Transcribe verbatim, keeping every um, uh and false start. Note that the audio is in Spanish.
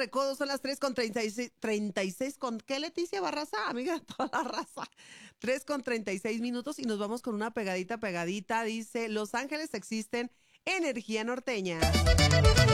Recodo, son las tres con treinta y seis, treinta y seis con ¿qué, Leticia Barraza? Amiga de toda la raza. tres con treinta y seis minutos y nos vamos con una pegadita, pegadita. Dice, Los Ángeles existen, energía norteña.